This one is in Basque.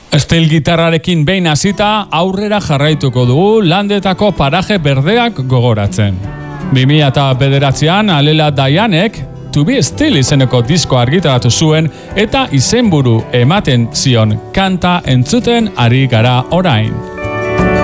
Steel gitarrarekin behin hasita aurrera jarraituko dugu landetako paraje berdeak gogoratzen. 2009an Alela Dianek To Be Still izeneko disko argitaratu zuen eta izenburu ematen zion kanta entzuten ari gara orain.